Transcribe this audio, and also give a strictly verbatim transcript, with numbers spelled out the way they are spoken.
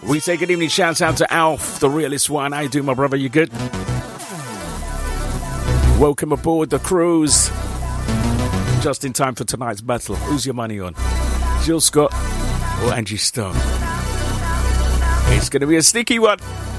We say good evening, shouts out to Alf, the realest one. How you doing, my brother? You good? Welcome aboard the cruise. Just in time for tonight's battle. Who's your money on? Jill Scott or Angie Stone? It's going to be a sticky one.